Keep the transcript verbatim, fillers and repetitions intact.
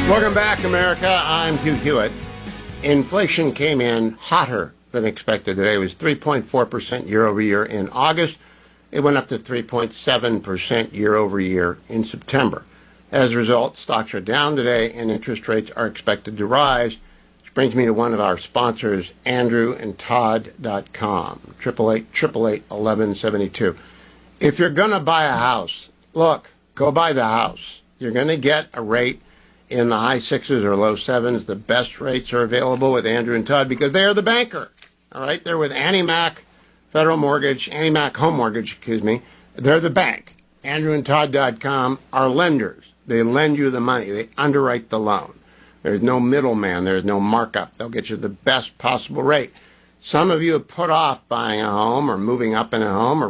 Welcome back, America. I'm Hugh Hewitt. Inflation came in hotter than expected today. It was three point four percent year over year in August. It went up to three point seven percent year over year in September. As a result, stocks are down today and interest rates are expected to rise. Which brings me to one of our sponsors, andrew and todd dot com, eight eight eight, eight eight eight, one one seven two. If you're going to buy a house, look, go buy the house. You're going to get a rate in the high sixes or low sevens. The best rates are available with Andrew and Todd because they are the banker. All right, they're with Annie Mac Federal Mortgage, Annie Mac Home Mortgage, excuse me. They're the bank. andrew and todd dot com are lenders. They lend you the money. They underwrite the loan. There's no middleman. There's no markup. They'll get you the best possible rate. Some of you have put off buying a home or moving up in a home or